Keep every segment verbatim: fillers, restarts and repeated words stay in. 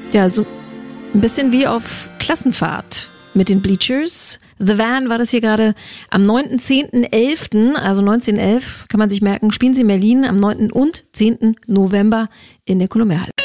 Ja, so ein bisschen wie auf Klassenfahrt mit den Bleachers. The Van war das hier gerade am neunten, zehnten, elften also neunzehnhundertelf, kann man sich merken, spielen sie in Berlin am neunten und zehnten November in der Columbia Halle.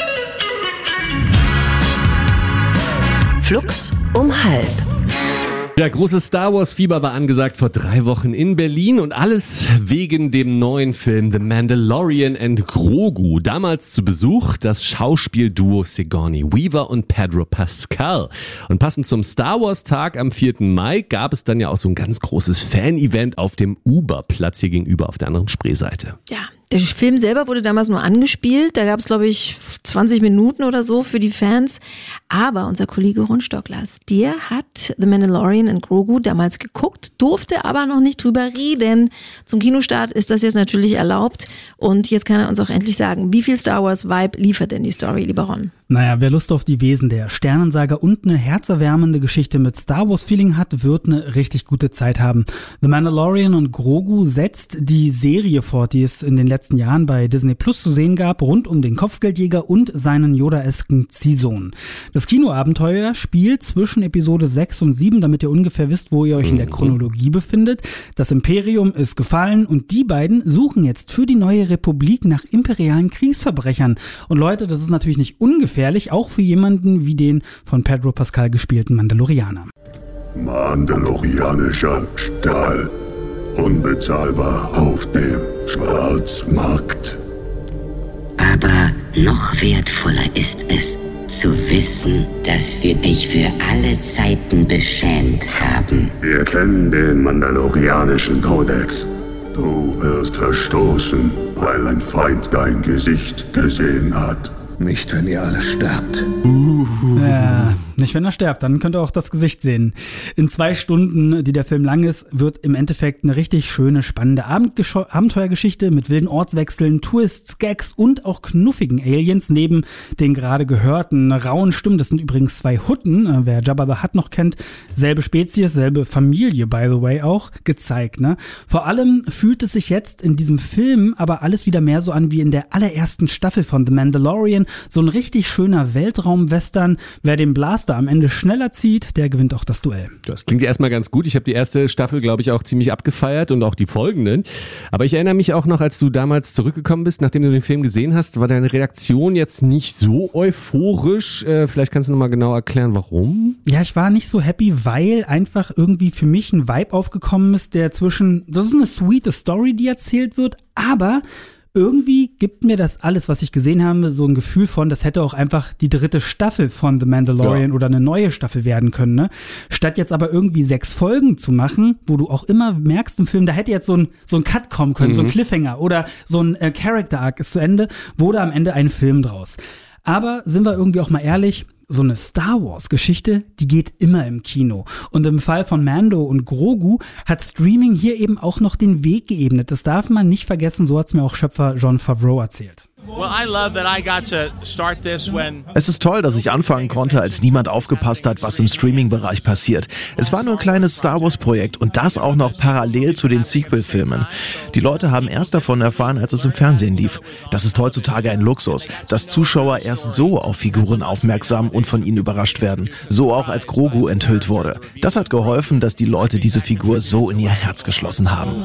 Flux um halb. Ja, großes Star Wars Fieber war angesagt vor drei Wochen in Berlin und alles wegen dem neuen Film The Mandalorian and Grogu. Damals zu Besuch das Schauspielduo Sigourney Weaver und Pedro Pascal. Und passend zum Star Wars Tag am vierten Mai gab es dann ja auch so ein ganz großes Fan-Event auf dem Uber-Platz hier gegenüber auf der anderen Spreeseite. Ja, der Film selber wurde damals nur angespielt. Da gab es, glaube ich, zwanzig Minuten oder so für die Fans. Aber unser Kollege Ron Stocklas, der hat The Mandalorian and Grogu damals geguckt, durfte aber noch nicht drüber reden. Zum Kinostart ist das jetzt natürlich erlaubt. Und jetzt kann er uns auch endlich sagen, wie viel Star Wars Vibe liefert denn die Story, lieber Ron? Naja, wer Lust auf die Wesen der Sternensaga und eine herzerwärmende Geschichte mit Star Wars Feeling hat, wird eine richtig gute Zeit haben. The Mandalorian und Grogu setzt die Serie fort, die es in den letzten Jahren bei Disney Plus zu sehen gab, rund um den Kopfgeldjäger und seinen Yoda-esken Ziehsohn. Das Kinoabenteuer spielt zwischen Episode sechs und sieben, damit ihr ungefähr wisst, wo ihr euch in der Chronologie befindet. Das Imperium ist gefallen und die beiden suchen jetzt für die neue Republik nach imperialen Kriegsverbrechern. Und Leute, das ist natürlich nicht ungefährlich, auch für jemanden wie den von Pedro Pascal gespielten Mandalorianer. Mandalorianischer Stahl. Unbezahlbar auf dem Schwarzmarkt. Aber noch wertvoller ist es, zu wissen, dass wir dich für alle Zeiten beschämt haben. Wir kennen den Mandalorianischen Kodex. Du wirst verstoßen, weil ein Feind dein Gesicht gesehen hat. Nicht, wenn ihr alle sterbt. Ja, nicht, wenn er stirbt, dann könnt ihr auch das Gesicht sehen. In zwei Stunden, die der Film lang ist, wird im Endeffekt eine richtig schöne, spannende Abendgesch- Abenteuergeschichte mit wilden Ortswechseln, Twists, Gags und auch knuffigen Aliens neben den gerade gehörten rauen Stimmen. Das sind übrigens zwei Hutten, wer Jabba the Hutt noch kennt. Selbe Spezies, selbe Familie, by the way, auch gezeigt. Ne? Vor allem fühlt es sich jetzt in diesem Film aber alles wieder mehr so an wie in der allerersten Staffel von The Mandalorian. So ein richtig schöner Weltraum-Western. Wer den Blaster am Ende schneller zieht, der gewinnt auch das Duell. Das klingt ja erstmal ganz gut. Ich habe die erste Staffel, glaube ich, auch ziemlich abgefeiert und auch die folgenden. Aber ich erinnere mich auch noch, als du damals zurückgekommen bist, nachdem du den Film gesehen hast, war deine Reaktion jetzt nicht so euphorisch. Äh, vielleicht kannst du nochmal genau erklären, warum? Ja, ich war nicht so happy, weil einfach irgendwie für mich ein Vibe aufgekommen ist, der zwischen, das ist eine sweete Story, die erzählt wird, aber irgendwie gibt mir das alles, was ich gesehen habe, so ein Gefühl von, das hätte auch einfach die dritte Staffel von The Mandalorian ja. oder eine neue Staffel werden können, ne? Statt jetzt aber irgendwie sechs Folgen zu machen, wo du auch immer merkst im Film, da hätte jetzt so ein, so ein Cut kommen können, mhm. so ein Cliffhanger oder so ein äh, Character Arc ist zu Ende, wurde am Ende ein Film draus. Aber sind wir irgendwie auch mal ehrlich, so eine Star Wars Geschichte, die geht immer im Kino. Und im Fall von Mando und Grogu hat Streaming hier eben auch noch den Weg geebnet. Das darf man nicht vergessen, so hat's mir auch Schöpfer Jon Favreau erzählt. Es ist toll, dass ich anfangen konnte, als niemand aufgepasst hat, was im Streaming-Bereich passiert. Es war nur ein kleines Star Wars-Projekt und das auch noch parallel zu den Sequel-Filmen. Die Leute haben erst davon erfahren, als es im Fernsehen lief. Das ist heutzutage ein Luxus, dass Zuschauer erst so auf Figuren aufmerksam und von ihnen überrascht werden. So auch als Grogu enthüllt wurde. Das hat geholfen, dass die Leute diese Figur so in ihr Herz geschlossen haben.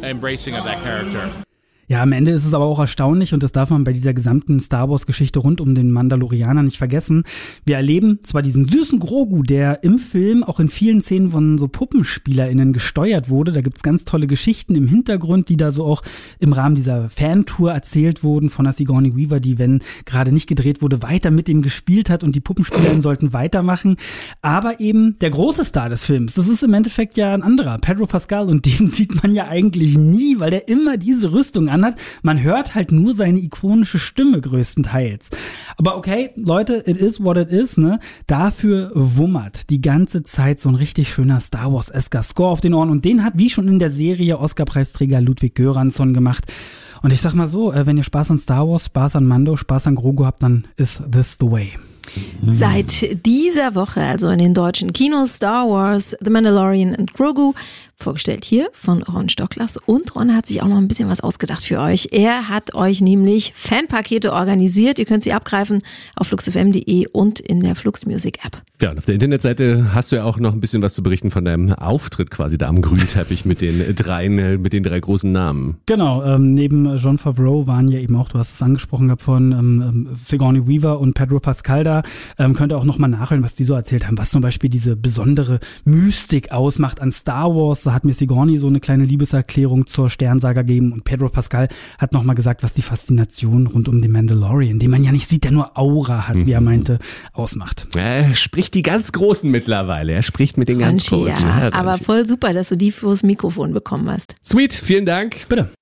Ja, am Ende ist es aber auch erstaunlich und das darf man bei dieser gesamten Star Wars Geschichte rund um den Mandalorianer nicht vergessen. Wir erleben zwar diesen süßen Grogu, der im Film auch in vielen Szenen von so PuppenspielerInnen gesteuert wurde. Da gibt's ganz tolle Geschichten im Hintergrund, die da so auch im Rahmen dieser Fantour erzählt wurden von der Sigourney Weaver, die, wenn gerade nicht gedreht wurde, weiter mit ihm gespielt hat und die PuppenspielerInnen sollten weitermachen. Aber eben der große Star des Films, das ist im Endeffekt ja ein anderer, Pedro Pascal, und den sieht man ja eigentlich nie, weil der immer diese Rüstung an hat. Man hört halt nur seine ikonische Stimme größtenteils. Aber okay, Leute, it is what it is, ne? Dafür wummert die ganze Zeit so ein richtig schöner Star Wars-esker Score auf den Ohren und den hat, wie schon in der Serie, Oscar-Preisträger Ludwig Göransson gemacht. Und ich sag mal so, wenn ihr Spaß an Star Wars, Spaß an Mando, Spaß an Grogu habt, dann is this the way. Seit dieser Woche, also in den deutschen Kinos, Star Wars, The Mandalorian and Grogu, vorgestellt hier von Ron Stocklas. Und Ron hat sich auch noch ein bisschen was ausgedacht für euch. Er hat euch nämlich Fanpakete organisiert. Ihr könnt sie abgreifen auf flux f m punkt de und in der Flux Music App. Ja, und auf der Internetseite hast du ja auch noch ein bisschen was zu berichten von deinem Auftritt quasi da am Grünteppich mit den drei, mit den drei großen Namen. Genau, ähm, neben Jon Favreau waren ja eben auch, du hast es angesprochen gehabt, von ähm, Sigourney Weaver und Pedro Pascal da. Ähm, könnt ihr auch nochmal nachhören, was die so erzählt haben, was zum Beispiel diese besondere Mystik ausmacht an Star Wars. Da hat mir Sigourney so eine kleine Liebeserklärung zur Sternsaga gegeben und Pedro Pascal hat nochmal gesagt, was die Faszination rund um den Mandalorian, den man ja nicht sieht, der nur Aura hat, mhm. wie er meinte, ausmacht. Er spricht die ganz Großen mittlerweile. Er spricht mit den ganz Ronchi, Großen. Ja, ja, aber voll super, dass du die fürs Mikrofon bekommen hast. Sweet, vielen Dank. Bitte.